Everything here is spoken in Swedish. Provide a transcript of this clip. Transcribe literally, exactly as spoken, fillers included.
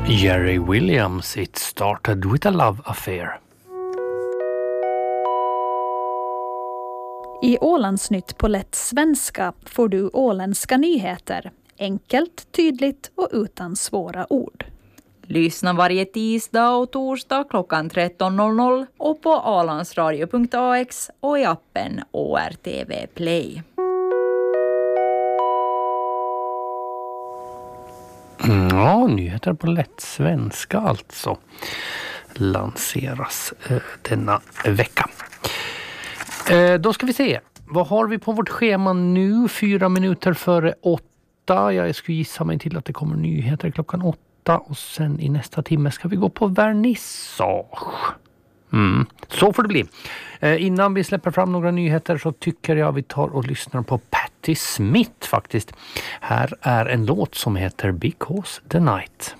Jerry Williams, It Started With A Love Affair. I Ålandsnytt på lätt svenska får du åländska nyheter. Enkelt, tydligt och utan svåra ord. Lyssna varje tisdag och torsdag klockan tretton noll noll och på ålandsradio punkt a x och i appen O R T V Play. Ja, nyheter på lätt svenska alltså lanseras eh, denna vecka. Eh, då ska vi se, vad har vi på vårt schema nu? Fyra minuter före åtta. Jag skulle gissa mig till att det kommer nyheter klockan åtta och sen i nästa timme ska vi gå på vernissage. Mm, så får det bli. Eh, innan vi släpper fram några nyheter så tycker jag vi tar och lyssnar på Patti Smith faktiskt. Här är en låt som heter Because the Night.